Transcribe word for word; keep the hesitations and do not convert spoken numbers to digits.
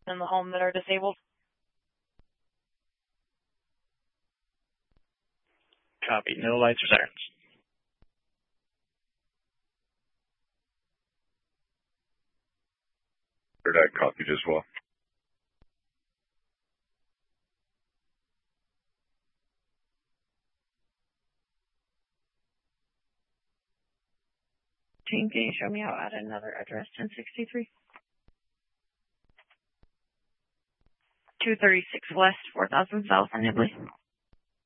in the home that are disabled. Copy. No lights or sirens. That copied as well. Team, can you show me how to add another address, ten sixty-three? two thirty-six West, four thousand South, Nibley.